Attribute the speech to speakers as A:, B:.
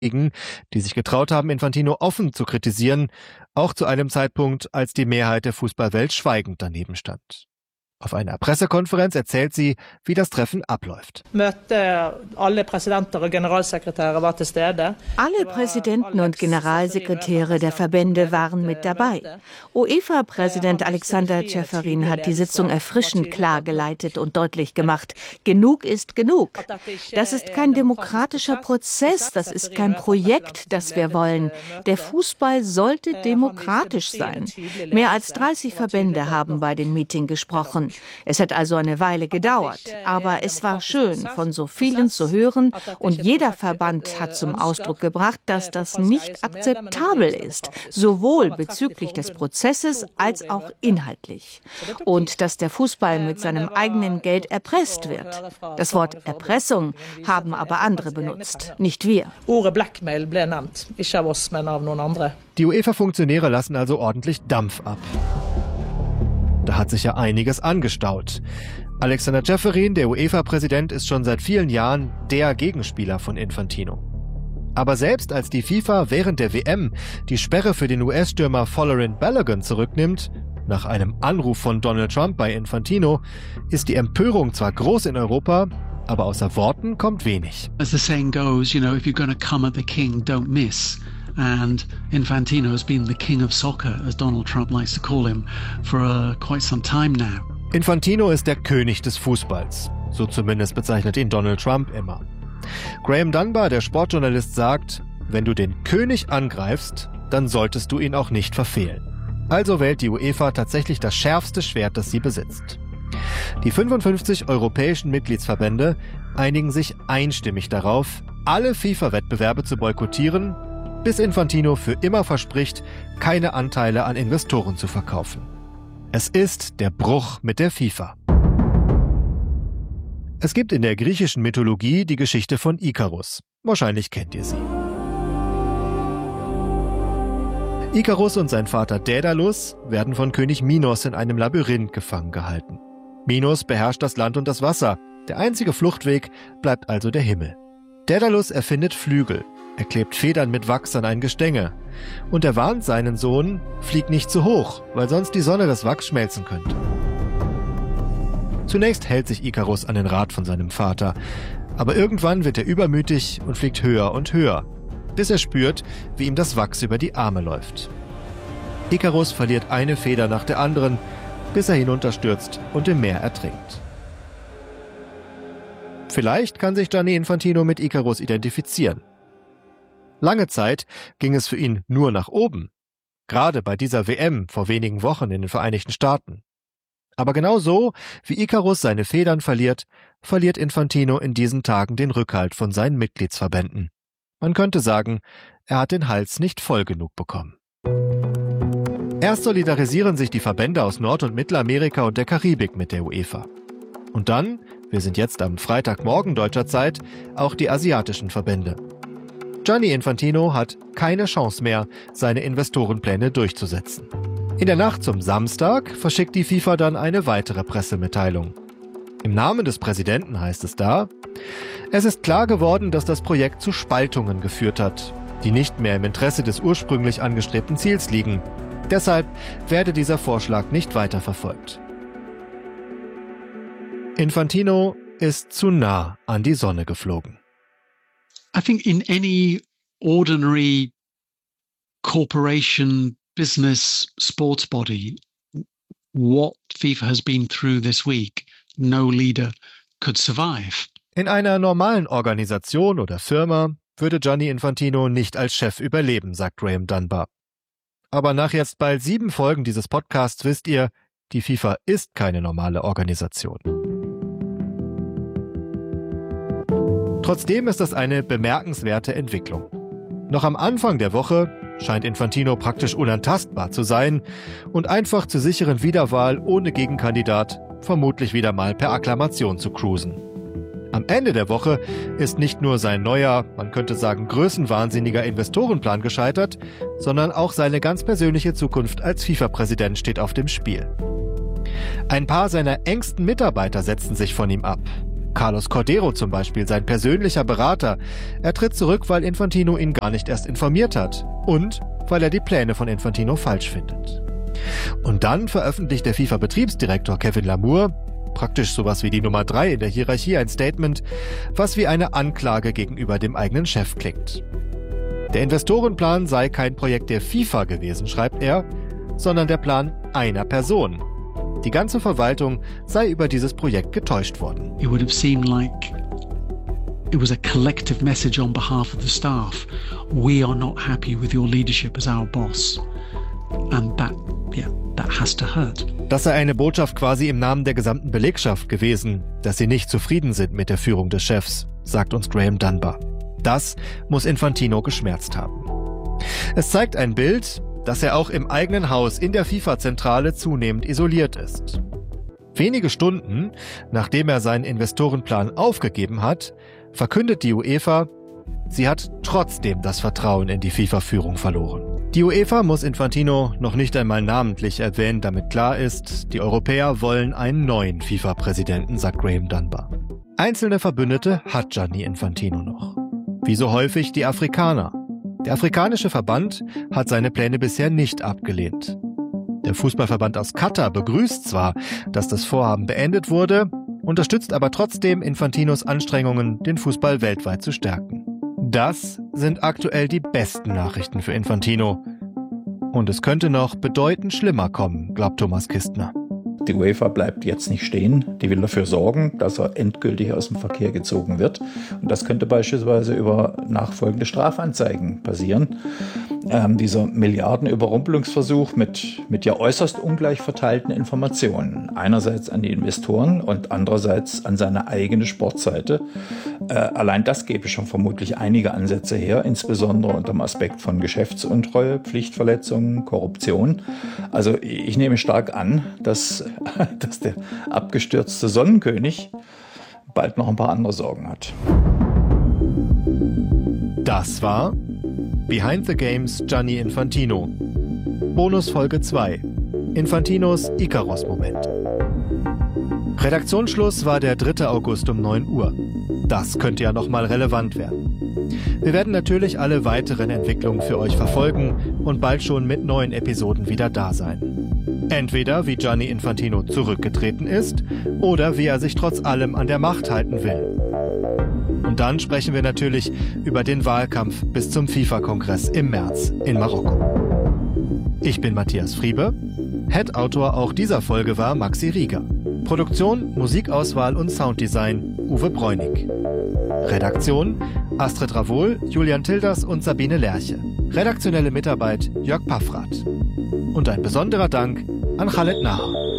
A: die sich getraut haben, Infantino offen zu kritisieren, auch zu einem Zeitpunkt, als die Mehrheit der Fußballwelt schweigend daneben stand. Auf einer Pressekonferenz erzählt sie, wie das Treffen abläuft.
B: Alle Präsidenten und Generalsekretäre der Verbände waren mit dabei. UEFA-Präsident Alexander Ceferin hat die Sitzung erfrischend klar geleitet und deutlich gemacht: Genug ist genug. Das ist kein demokratischer Prozess, das ist kein Projekt, das wir wollen. Der Fußball sollte demokratisch sein. Mehr als 30 Verbände haben bei dem Meeting gesprochen. Es hat also eine Weile gedauert, aber es war schön, von so vielen zu hören, und jeder Verband hat zum Ausdruck gebracht, dass das nicht akzeptabel ist, sowohl bezüglich des Prozesses als auch inhaltlich. Und dass der Fußball mit seinem eigenen Geld erpresst wird. Das Wort Erpressung haben aber andere benutzt, nicht wir.
A: Die UEFA-Funktionäre lassen also ordentlich Dampf ab. Da hat sich ja einiges angestaut. Alexander Ceferin, der UEFA-Präsident, ist schon seit vielen Jahren der Gegenspieler von Infantino. Aber selbst als die FIFA während der WM die Sperre für den US-Stürmer Folarin Balogun zurücknimmt, nach einem Anruf von Donald Trump bei Infantino, ist die Empörung zwar groß in Europa, aber außer Worten kommt wenig.
C: As the saying goes, if you're going to come at the king, don't miss. And Infantino has been the king of soccer, as Donald Trump likes to call him, for quite some time now.
A: Infantino ist der König des Fußballs. So zumindest bezeichnet ihn Donald Trump immer. Graham Dunbar, der Sportjournalist, sagt, wenn du den König angreifst, dann solltest du ihn auch nicht verfehlen. Also wählt die UEFA tatsächlich das schärfste Schwert, das sie besitzt. Die 55 europäischen Mitgliedsverbände einigen sich einstimmig darauf, alle FIFA-Wettbewerbe zu boykottieren, bis Infantino für immer verspricht, keine Anteile an Investoren zu verkaufen. Es ist der Bruch mit der FIFA. Es gibt in der griechischen Mythologie die Geschichte von Ikarus. Wahrscheinlich kennt ihr sie. Ikarus und sein Vater Daedalus werden von König Minos in einem Labyrinth gefangen gehalten. Minos beherrscht das Land und das Wasser. Der einzige Fluchtweg bleibt also der Himmel. Daedalus erfindet Flügel. Er klebt Federn mit Wachs an ein Gestänge. Und er warnt seinen Sohn, flieg nicht zu hoch, weil sonst die Sonne das Wachs schmelzen könnte. Zunächst hält sich Ikarus an den Rat von seinem Vater. Aber irgendwann wird er übermütig und fliegt höher und höher, bis er spürt, wie ihm das Wachs über die Arme läuft. Ikarus verliert eine Feder nach der anderen, bis er hinunterstürzt und im Meer ertrinkt. Vielleicht kann sich Gianni Infantino mit Ikarus identifizieren. Lange Zeit ging es für ihn nur nach oben. Gerade bei dieser WM vor wenigen Wochen in den Vereinigten Staaten. Aber genau so, wie Ikarus seine Federn verliert, verliert Infantino in diesen Tagen den Rückhalt von seinen Mitgliedsverbänden. Man könnte sagen, er hat den Hals nicht voll genug bekommen. Erst solidarisieren sich die Verbände aus Nord- und Mittelamerika und der Karibik mit der UEFA. Und dann, wir sind jetzt am Freitagmorgen deutscher Zeit, auch die asiatischen Verbände. Gianni Infantino hat keine Chance mehr, seine Investorenpläne durchzusetzen. In der Nacht zum Samstag verschickt die FIFA dann eine weitere Pressemitteilung. Im Namen des Präsidenten heißt es da: Es ist klar geworden, dass das Projekt zu Spaltungen geführt hat, die nicht mehr im Interesse des ursprünglich angestrebten Ziels liegen. Deshalb werde dieser Vorschlag nicht weiterverfolgt. Infantino ist zu nah an die Sonne geflogen.
C: I think in any ordinary corporation, business, sports body, what FIFA has been through this week, no leader could survive.
A: In einer normalen Organisation oder Firma würde Gianni Infantino nicht als Chef überleben, sagt Graham Dunbar. Aber nach jetzt bald 7 Folgen dieses Podcasts wisst ihr, die FIFA ist keine normale Organisation. Trotzdem ist das eine bemerkenswerte Entwicklung. Noch am Anfang der Woche scheint Infantino praktisch unantastbar zu sein und einfach zur sicheren Wiederwahl ohne Gegenkandidat vermutlich wieder mal per Akklamation zu cruisen. Am Ende der Woche ist nicht nur sein neuer, man könnte sagen größenwahnsinniger Investorenplan gescheitert, sondern auch seine ganz persönliche Zukunft als FIFA-Präsident steht auf dem Spiel. Ein paar seiner engsten Mitarbeiter setzen sich von ihm ab. Carlos Cordero zum Beispiel, sein persönlicher Berater. Er tritt zurück, weil Infantino ihn gar nicht erst informiert hat und weil er die Pläne von Infantino falsch findet. Und dann veröffentlicht der FIFA-Betriebsdirektor Kevin Lamour, praktisch sowas wie die Nummer 3 in der Hierarchie, ein Statement, was wie eine Anklage gegenüber dem eigenen Chef klingt. Der Investorenplan sei kein Projekt der FIFA gewesen, schreibt er, sondern der Plan einer Person. Die ganze Verwaltung sei über dieses Projekt getäuscht worden.
C: It would have seemed like it was a collective message on behalf of the staff. We are not happy with your leadership as our boss. And that has to hurt.
A: Das sei eine Botschaft quasi im Namen der gesamten Belegschaft gewesen, dass sie nicht zufrieden sind mit der Führung des Chefs, sagt uns Graham Dunbar. Das muss Infantino geschmerzt haben. Es zeigt ein Bild, dass er auch im eigenen Haus in der FIFA-Zentrale zunehmend isoliert ist. Wenige Stunden, nachdem er seinen Investorenplan aufgegeben hat, verkündet die UEFA, sie hat trotzdem das Vertrauen in die FIFA-Führung verloren. Die UEFA muss Infantino noch nicht einmal namentlich erwähnen, damit klar ist, die Europäer wollen einen neuen FIFA-Präsidenten, sagt Graham Dunbar. Einzelne Verbündete hat Gianni Infantino noch. Wie so häufig die Afrikaner. Der afrikanische Verband hat seine Pläne bisher nicht abgelehnt. Der Fußballverband aus Katar begrüßt zwar, dass das Vorhaben beendet wurde, unterstützt aber trotzdem Infantinos Anstrengungen, den Fußball weltweit zu stärken. Das sind aktuell die besten Nachrichten für Infantino. Und es könnte noch bedeutend schlimmer kommen, glaubt Thomas Kistner.
D: Die UEFA bleibt jetzt nicht stehen. Die will dafür sorgen, dass er endgültig aus dem Verkehr gezogen wird. Und das könnte beispielsweise über nachfolgende Strafanzeigen passieren. Dieser Milliardenüberrumpelungsversuch mit ja äußerst ungleich verteilten Informationen. Einerseits an die Investoren und andererseits an seine eigene Sportseite. Allein das gäbe schon vermutlich einige Ansätze her, insbesondere unter dem Aspekt von Geschäftsuntreue, Pflichtverletzungen, Korruption. Also ich nehme stark an, dass der abgestürzte Sonnenkönig bald noch ein paar andere Sorgen hat.
A: Das war Behind the Games Gianni Infantino. Bonus Folge 2. Infantinos Icarus-Moment. Redaktionsschluss war der 3. August um 9 Uhr. Das könnte ja nochmal relevant werden. Wir werden natürlich alle weiteren Entwicklungen für euch verfolgen und bald schon mit neuen Episoden wieder da sein. Entweder wie Gianni Infantino zurückgetreten ist oder wie er sich trotz allem an der Macht halten will. Und dann sprechen wir natürlich über den Wahlkampf bis zum FIFA-Kongress im März in Marokko. Ich bin Matthias Friebe. Head-Autor auch dieser Folge war Maxi Rieger. Produktion, Musikauswahl und Sounddesign Uwe Bräunig. Redaktion Astrid Ravohl, Julian Tilders und Sabine Lerche. Redaktionelle Mitarbeit Jörg Paffrath. Und ein besonderer Dank an Khaled Naher.